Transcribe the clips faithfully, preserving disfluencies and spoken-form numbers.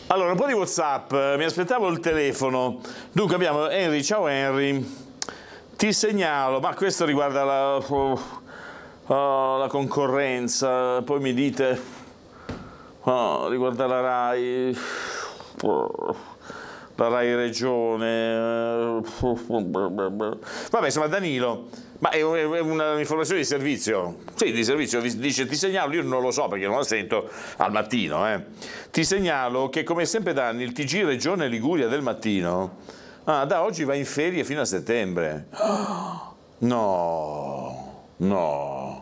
Allora, un po' di WhatsApp, mi aspettavo il telefono. Dunque abbiamo Henry, ciao Henry, ti segnalo, ma questo riguarda la, oh, oh, la concorrenza, poi mi dite, oh, riguarda la RAI, oh, la RAI Regione, vabbè, insomma Danilo, ma è un'informazione di servizio, sì, di servizio, dice ti segnalo, io non lo so perché non la sento al mattino, eh. Ti segnalo che come sempre da anni il T G Regione Liguria del mattino ah, da oggi va in ferie fino a settembre. No, no,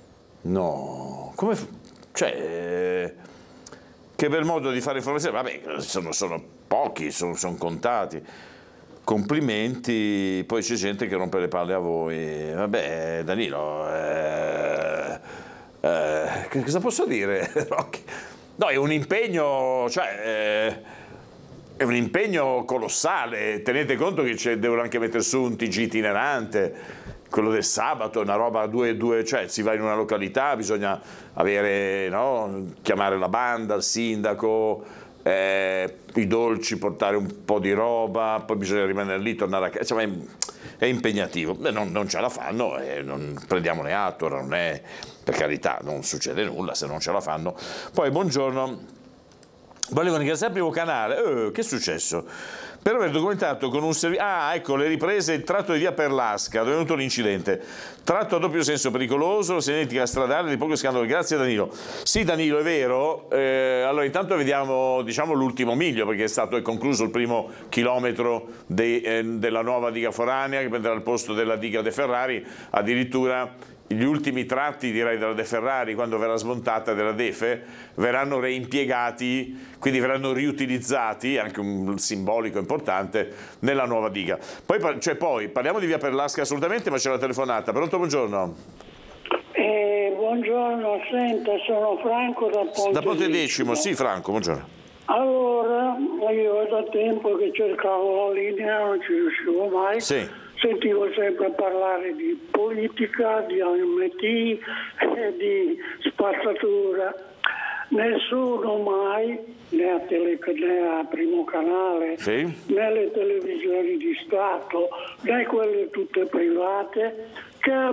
no, come, cioè, che bel modo di fare informazione, vabbè, sono, sono pochi, sono, sono contati. Complimenti, poi c'è gente che rompe le palle a voi. Vabbè, Danilo, eh, eh, cosa posso dire? No, è un impegno, cioè, eh, è un impegno colossale. Tenete conto che c'è, devono anche mettere su un T G itinerante, quello del sabato, una roba due due, cioè si va in una località, bisogna avere, no, chiamare la banda, il sindaco. Eh, i dolci, portare un po' di roba, poi bisogna rimanere lì, tornare a casa, insomma, è, è impegnativo. Beh, non, non ce la fanno e non prendiamone atto, non è, per carità, non succede nulla se non ce la fanno. Poi buongiorno, volevo ringraziare il primo canale, eh, che è successo? Per aver documentato con un servizio, ah ecco le riprese, il tratto di via Perlasca, dove è venuto l'incidente, tratto a doppio senso pericoloso, segnaletica stradale di poco scandalo, grazie Danilo. Sì Danilo, è vero, eh, allora intanto vediamo diciamo l'ultimo miglio, perché è stato è concluso il primo chilometro de, eh, della nuova diga foranea, che prenderà il posto della diga De Ferrari, addirittura gli ultimi tratti direi della De Ferrari, quando verrà smontata della Defe, verranno reimpiegati, quindi verranno riutilizzati, anche un simbolico importante, nella nuova diga. Poi, cioè poi parliamo di via Perlasca assolutamente, ma c'è la telefonata. Pronto, buongiorno. Eh, buongiorno, senta, sono Franco da Ponte, da Ponte Decimo. Sì, Franco, buongiorno. Allora, io da tempo che cercavo la linea, non ci riuscivo mai. Sì. Sentivo sempre parlare di politica, di A M T e di spazzatura. Nessuno mai, né a, tele, né a Primo Canale, sì, né le televisioni di Stato, né quelle tutte private, che